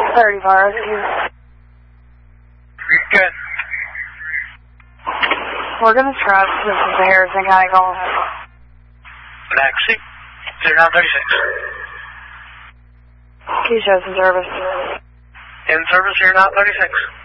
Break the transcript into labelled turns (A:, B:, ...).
A: 35.
B: Good.
A: We're going to trust this is the Harrison County call.
B: Taxi, 0936.
A: Keisha's in service.
B: In service, 0936.